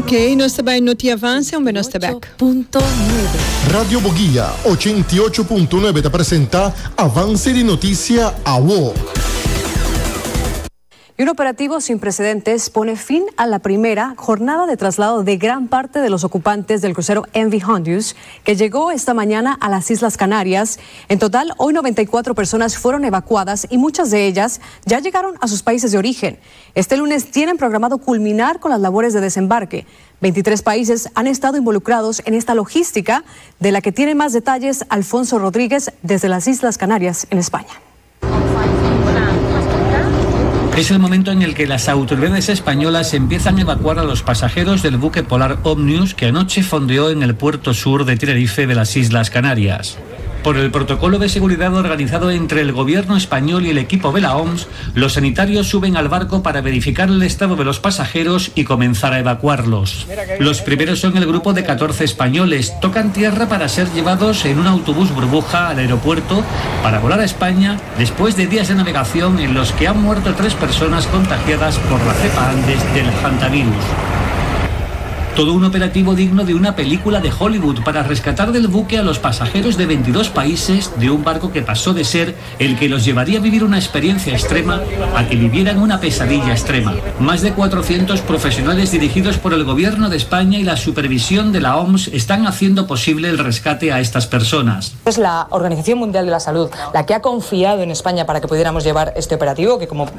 Ok, nós também no Te Avança, nós também. Radio Boguía 88.9 te presenta Avance de Noticia a WO. Y un operativo sin precedentes pone fin a la primera jornada de traslado de gran parte de los ocupantes del crucero MV Hondius, que llegó esta mañana a las Islas Canarias. En total, hoy 94 personas fueron evacuadas y muchas de ellas ya llegaron a sus países de origen. Este lunes tienen programado culminar con las labores de desembarque. 23 países han estado involucrados en esta logística, de la que tiene más detalles Alfonso Rodríguez desde las Islas Canarias, en España. Es el momento en el que las autoridades españolas empiezan a evacuar a los pasajeros del buque polar Omnius, que anoche fondeó en el puerto sur de Tenerife de las Islas Canarias. Por el protocolo de seguridad organizado entre el gobierno español y el equipo de la OMS, los sanitarios suben al barco para verificar el estado de los pasajeros y comenzar a evacuarlos. Los primeros son el grupo de 14 españoles. Tocan tierra para ser llevados en un autobús burbuja al aeropuerto para volar a España después de días de navegación en los que han muerto 3 personas contagiadas por la cepa Andes del hantavirus. Todo un operativo digno de una película de Hollywood para rescatar del buque a los pasajeros de 22 países de un barco que pasó de ser el que los llevaría a vivir una experiencia extrema a que vivieran una pesadilla extrema. Más de 400 profesionales dirigidos por el Gobierno de España y la supervisión de la OMS están haciendo posible el rescate a estas personas. Es la Organización Mundial de la Salud la que ha confiado en España para que pudiéramos llevar este operativo, que como